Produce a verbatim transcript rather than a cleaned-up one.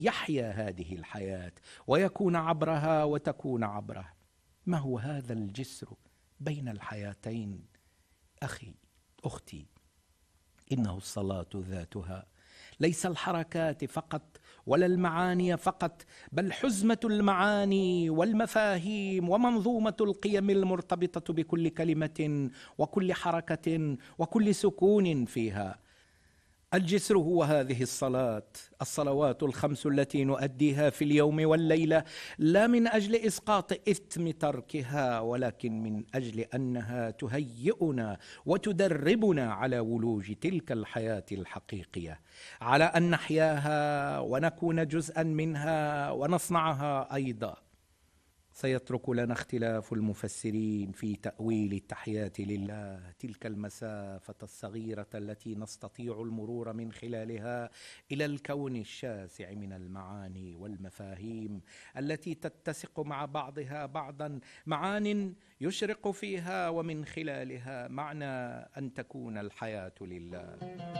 يحيا هذه الحياة ويكون عبرها وتكون عبره. ما هو هذا الجسر بين الحياتين؟ أخي أختي، إنه الصلاة ذاتها، ليس الحركات فقط ولا المعاني فقط، بل حزمة المعاني والمفاهيم ومنظومة القيم المرتبطة بكل كلمة وكل حركة وكل سكون فيها. الجسر هو هذه الصلاة، الصلوات الخمس التي نؤديها في اليوم والليلة، لا من أجل إسقاط إثم تركها، ولكن من أجل أنها تهيئنا وتدربنا على ولوج تلك الحياة الحقيقية، على أن نحياها ونكون جزءا منها ونصنعها أيضا. سيترك لنا اختلاف المفسرين في تأويل التحيات لله تلك المسافة الصغيرة التي نستطيع المرور من خلالها إلى الكون الشاسع من المعاني والمفاهيم التي تتسق مع بعضها بعضا، معان يشرق فيها ومن خلالها معنى أن تكون الحياة لله.